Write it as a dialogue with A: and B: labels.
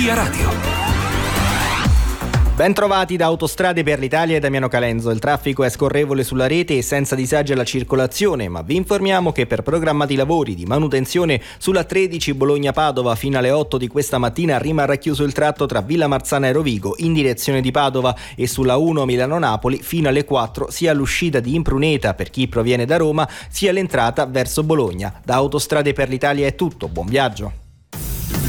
A: Via Radio.
B: Ben trovati da Autostrade per l'Italia e Damiano Calenzo. Il traffico è scorrevole sulla rete e senza disagi alla circolazione, ma vi informiamo che per programmati lavori di manutenzione sulla 13 Bologna-Padova fino alle 8 di questa mattina rimarrà chiuso il tratto tra Villa Marzana e Rovigo in direzione di Padova e sulla 1 Milano-Napoli fino alle 4 sia l'uscita di Impruneta per chi proviene da Roma sia l'entrata verso Bologna. Da Autostrade per l'Italia è tutto, buon viaggio.